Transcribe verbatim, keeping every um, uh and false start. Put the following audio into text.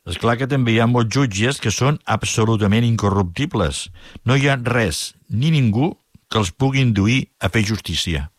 És clar que també hi ha molts jutges que són absolutament incorruptibles. No hi ha res ni ningú que els pugui induir a fer justícia.